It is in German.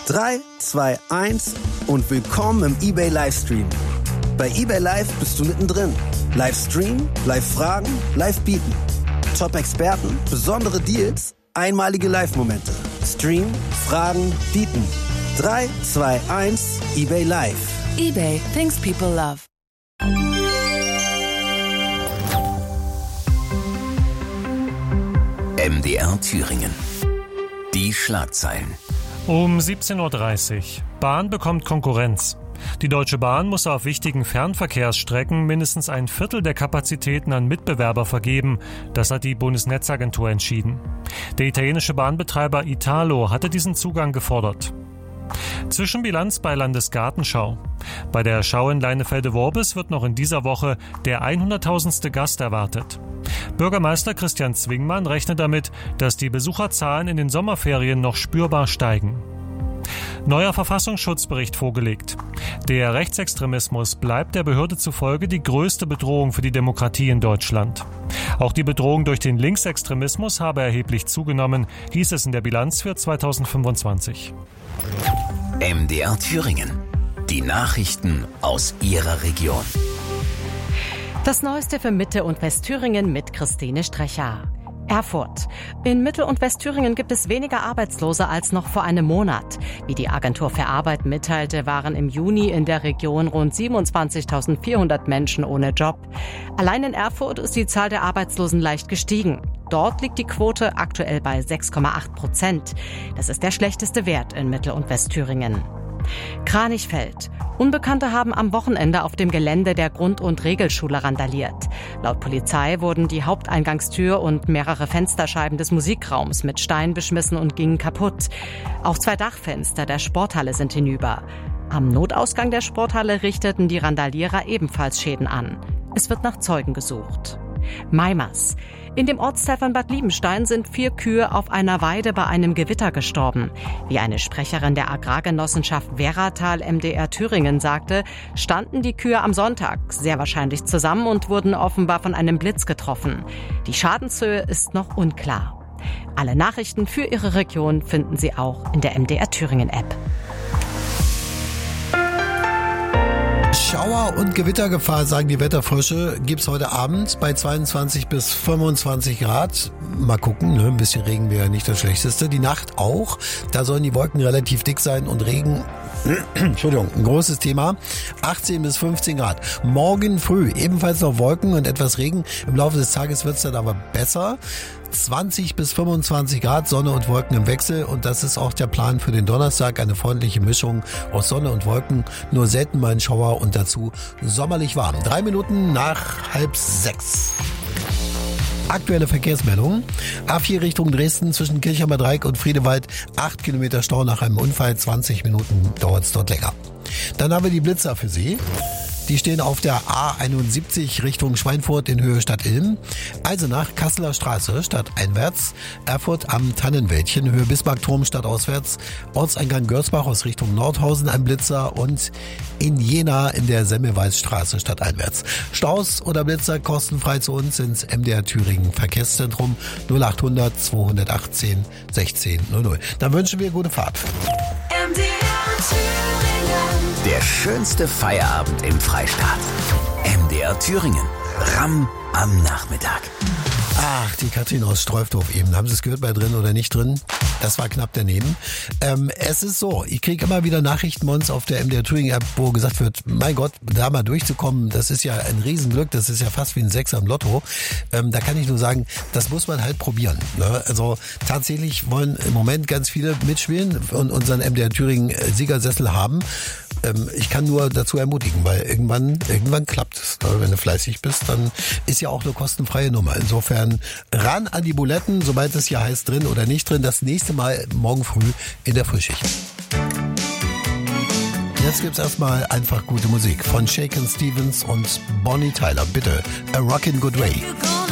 3, 2, 1 und willkommen im eBay Livestream. Bei eBay Live bist du mittendrin. Livestream, Live-Fragen, Live-Bieten. Top-Experten, besondere Deals, einmalige Live-Momente. Stream, Fragen, Bieten. 3, 2, 1, eBay Live. eBay, things people love. MDR Thüringen. Die Schlagzeilen. Um 17.30 Uhr. Bahn bekommt Konkurrenz. Die Deutsche Bahn muss auf wichtigen Fernverkehrsstrecken mindestens ein Viertel der Kapazitäten an Mitbewerber vergeben. Das hat die Bundesnetzagentur entschieden. Der italienische Bahnbetreiber Italo hatte diesen Zugang gefordert. Zwischenbilanz bei Landesgartenschau. Bei der Schau in Leinefelde-Worbis wird noch in dieser Woche der 100.000. Gast erwartet. Bürgermeister Christian Zwingmann rechnet damit, dass die Besucherzahlen in den Sommerferien noch spürbar steigen. Neuer Verfassungsschutzbericht vorgelegt. Der Rechtsextremismus bleibt der Behörde zufolge die größte Bedrohung für die Demokratie in Deutschland. Auch die Bedrohung durch den Linksextremismus habe erheblich zugenommen, hieß es in der Bilanz für 2025. MDR Thüringen. Die Nachrichten aus Ihrer Region. Das Neueste für Mitte- und Westthüringen mit Christine Strecher. Erfurt. In Mittel- und Westthüringen gibt es weniger Arbeitslose als noch vor einem Monat. Wie die Agentur für Arbeit mitteilte, waren im Juni in der Region rund 27.400 Menschen ohne Job. Allein in Erfurt ist die Zahl der Arbeitslosen leicht gestiegen. Dort liegt die Quote aktuell bei 6,8%. Das ist der schlechteste Wert in Mittel- und Westthüringen. Kranichfeld. Unbekannte haben am Wochenende auf dem Gelände der Grund- und Regelschule randaliert. Laut Polizei wurden die Haupteingangstür und mehrere Fensterscheiben des Musikraums mit Steinen beschmissen und gingen kaputt. Auch 2 Dachfenster der Sporthalle sind hinüber. Am Notausgang der Sporthalle richteten die Randalierer ebenfalls Schäden an. Es wird nach Zeugen gesucht. Maimers. In dem Ortsteil von Bad Liebenstein sind 4 Kühe auf einer Weide bei einem Gewitter gestorben. Wie eine Sprecherin der Agrargenossenschaft Werratal MDR Thüringen sagte, standen die Kühe am Sonntag sehr wahrscheinlich zusammen und wurden offenbar von einem Blitz getroffen. Die Schadenshöhe ist noch unklar. Alle Nachrichten für Ihre Region finden Sie auch in der MDR Thüringen App. Schauer- und Gewittergefahr, sagen die Wetterfrösche, gibt's heute Abend bei 22 bis 25 Grad. Mal gucken, ein bisschen Regen wäre nicht das Schlechteste. Die Nacht auch. Da sollen die Wolken relativ dick sein und Regen, Entschuldigung, ein großes Thema. 18 bis 15 Grad. Morgen früh ebenfalls noch Wolken und etwas Regen. Im Laufe des Tages wird's dann aber besser. 20 bis 25 Grad, Sonne und Wolken im Wechsel, und das ist auch der Plan für den Donnerstag. Eine freundliche Mischung aus Sonne und Wolken, nur selten mal ein Schauer und dazu sommerlich warm. 3 Minuten nach 5:30. Aktuelle Verkehrsmeldungen. A4 Richtung Dresden zwischen Kirchheimer Dreieck und Friedewald. 8 Kilometer Stau nach einem Unfall. 20 Minuten dauert es dort länger. Dann haben wir die Blitzer für Sie. Die stehen auf der A71 Richtung Schweinfurt in Höhe Stadt Ilm. Eisenach, Kasseler Straße stadteinwärts. Erfurt am Tannenwäldchen, Höhe Bismarckturm stadtauswärts. Ortseingang Görzbach aus Richtung Nordhausen ein Blitzer und in Jena in der Semmelweisstraße stadteinwärts. Staus oder Blitzer kostenfrei zu uns ins MDR Thüringen Verkehrszentrum 0800 218 1600. Dann wünschen wir gute Fahrt. MDR Thüringen. Der schönste Feierabend im Freistaat. MDR Thüringen. Ramm am Nachmittag. Ach, die Katrin aus Streufdorf eben. Haben Sie es gehört, bei drin oder nicht drin? Das war knapp daneben. Es ist so, ich kriege immer wieder Nachrichten bei uns auf der MDR Thüringen App, wo gesagt wird, mein Gott, da mal durchzukommen, das ist ja ein Riesenglück, das ist ja fast wie ein Sechser im Lotto. Da kann ich nur sagen, das muss man halt probieren. Ne? Also tatsächlich wollen im Moment ganz viele mitspielen und unseren MDR Thüringen Siegersessel haben. Ich kann nur dazu ermutigen, weil irgendwann klappt es. Ne? Wenn du fleißig bist, dann ist ja auch eine kostenfreie Nummer. Insofern ran an die Buletten, sobald es hier heißt drin oder nicht drin, das nächste Mal morgen früh in der Frühschicht. Jetzt gibt's erstmal einfach gute Musik von Shakin' Stevens und Bonnie Tyler. Bitte, A Rockin' Good Way.